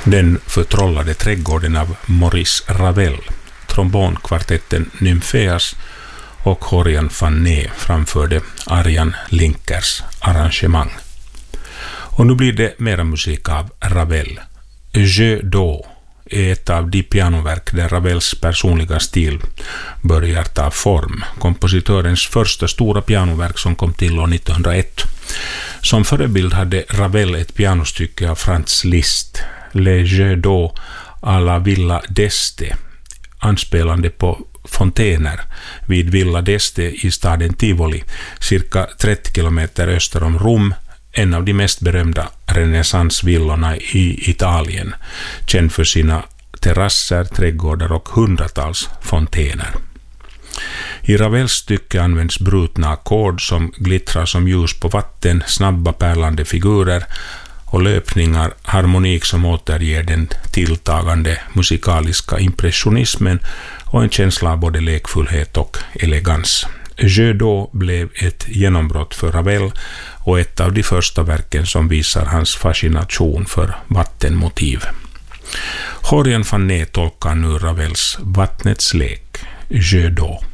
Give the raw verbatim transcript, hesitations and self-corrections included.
Den förtrollade trädgården av Maurice Ravel, trombonkvartetten Nymphéas och Horian Fanné framförde Arjan Linkers arrangemang. Och nu blir det mera musik av Ravel. Jeu d'eau är ett av de pianoverk där Ravels personliga stil börjar ta form. Kompositörens första stora pianoverk som kom till år nittonhundraett. Som förebild hade Ravel ett pianostycke av Franz Liszt, Le Jeu d'eau à la Villa d'Este, anspelande på fontäner vid Villa d'Este i staden Tivoli, cirka trettio kilometer öster om Rom, en av de mest berömda renässansvillorna i Italien, känd för sina terrasser, trädgårdar och hundratals fontäner. I Ravels stycke används brutna ackord som glittrar som ljus på vatten, snabba pärlande figurer och löpningar, harmonik som återger den tilltagande musikaliska impressionismen och en känsla av både lekfullhet och elegans. Jeu d'eau blev ett genombrott för Ravel och ett av de första verken som visar hans fascination för vattenmotiv. Horian Fanné tolkar nu Ravels Vattnets lek, Jeu d'eau.